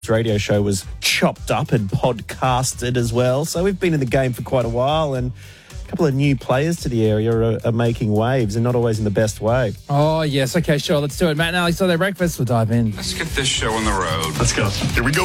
radio show was chopped up and podcasted as well. So we've been in the game for quite a while, and a couple of new players to the area are making waves, and not always in the best way. Oh, yes. Okay, sure. Let's do it. Matt and Alex Sunday Breakfast. We'll dive in. Let's get this show on the road. Let's go. Here we go.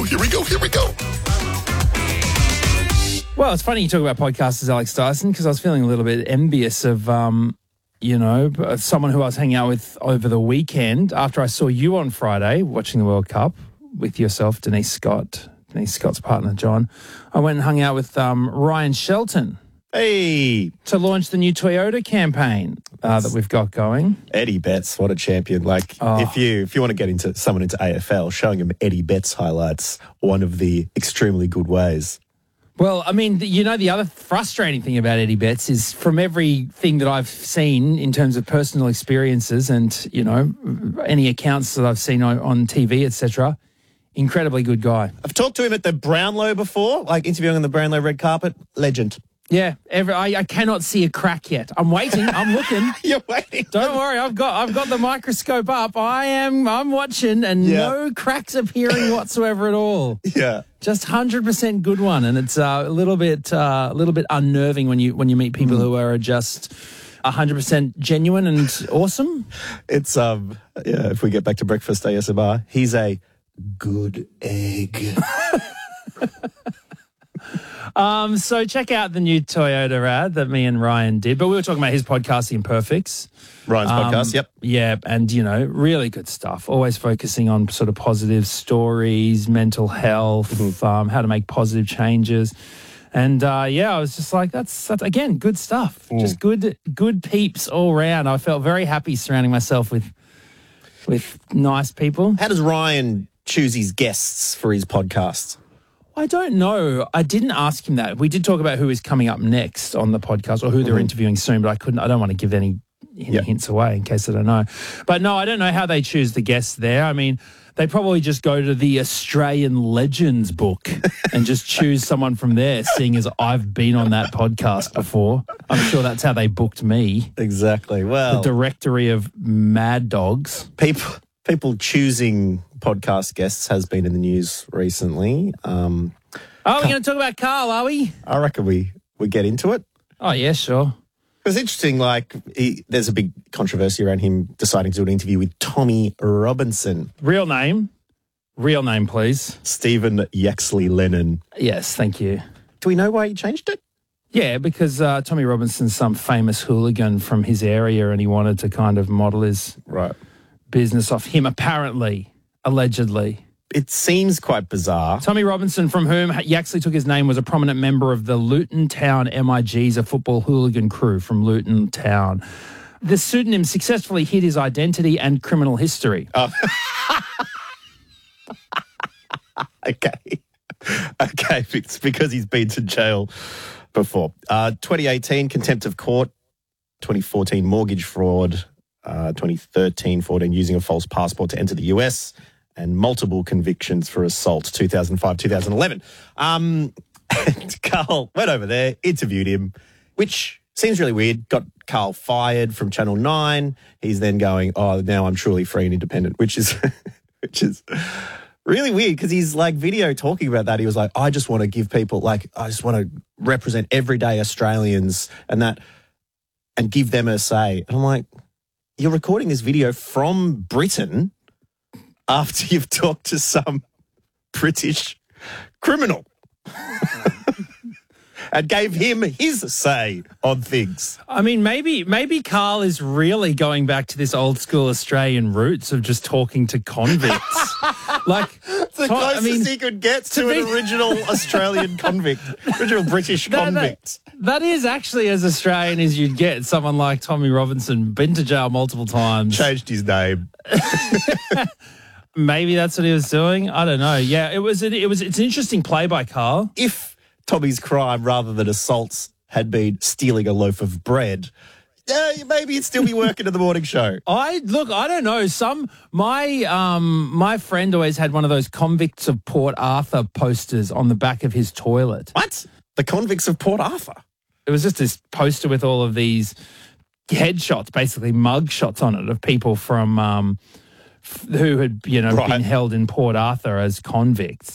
Well, it's funny you talk about podcasters, Alex Dyson, because I was feeling a little bit envious of, someone who I was hanging out with over the weekend after I saw you on Friday watching the World Cup with yourself, Denise Scott's partner, John. I went and hung out with Ryan Shelton. Hey! To launch the new Toyota campaign that we've got going. Eddie Betts, what a champion. If you want to get into someone into AFL, showing him Eddie Betts highlights, one of the extremely good ways. Well, I mean, the other frustrating thing about Eddie Betts is from everything that I've seen in terms of personal experiences and, any accounts that I've seen on TV, etc., incredibly good guy. I've talked to him at the Brownlow before, interviewing on the Brownlow red carpet. Legend. Yeah, I cannot see a crack yet. I'm waiting. I'm looking. You're waiting. Don't worry. I've got the microscope up. I'm watching, and no cracks appearing whatsoever at all. Yeah, just 100% good one, and it's a little bit unnerving when you meet people who are just 100% genuine and awesome. It's if we get back to breakfast ASMR, he's a good egg. So check out the new Toyota ad that me and Ryan did. But we were talking about his podcast, The Imperfects. Ryan's podcast, yep. Yeah, and, really good stuff. Always focusing on sort of positive stories, mental health, how to make positive changes. And, I was just like, that's again, good stuff. Just good peeps all around. I felt very happy surrounding myself with nice people. How does Ryan choose his guests for his podcast? I don't know. I didn't ask him that. We did talk about who is coming up next on the podcast or who they're interviewing soon, but I don't want to give any hints away in case I don't know. But no, I don't know how they choose the guests there. I mean, they probably just go to the Australian Legends book and just choose someone from there, seeing as I've been on that podcast before. I'm sure that's how they booked me. Exactly. Well, the directory of Mad Dogs. People choosing podcast guests has been in the news recently. We're going to talk about Carl, are we? I reckon we get into it. Oh, yeah, sure. It was interesting, there's a big controversy around him deciding to do an interview with Tommy Robinson. Real name, please. Stephen Yaxley Lennon. Yes, thank you. Do we know why he changed it? Yeah, because Tommy Robinson's some famous hooligan from his area and he wanted to kind of model his business off him, apparently, allegedly. It seems quite bizarre. Tommy Robinson, from whom Yaxley took his name, was a prominent member of the Luton Town MIGs, a football hooligan crew from Luton Town. The pseudonym successfully hid his identity and criminal history. Oh. Okay, it's because he's been to jail before. 2018, contempt of court. 2014, mortgage fraud. 2013-14, using a false passport to enter the US. And multiple convictions for assault, 2005, 2011. And Carl went over there, interviewed him, which seems really weird. Got Carl fired from Channel 9. He's then going, now I'm truly free and independent, which is really weird because he's video talking about that. He was like, I just want to give people, I just want to represent everyday Australians and give them a say. And I'm like, you're recording this video from Britain after you've talked to some British criminal and gave him his say on things. I mean, maybe Carl is really going back to this old school Australian roots of just talking to convicts. It's the closest he could get to an original Australian convict, original British convict. That is actually as Australian as you'd get. Someone like Tommy Robinson, been to jail multiple times. Changed his name. Maybe that's what he was doing. I don't know. Yeah, it's an interesting play by Carl. If Tommy's crime, rather than assaults, had been stealing a loaf of bread, maybe he'd still be working at the morning show. I don't know. My friend always had one of those Convicts of Port Arthur posters on the back of his toilet. What? The Convicts of Port Arthur? It was just this poster with all of these headshots, basically mug shots on it of people from who had Right. been held in Port Arthur as convicts.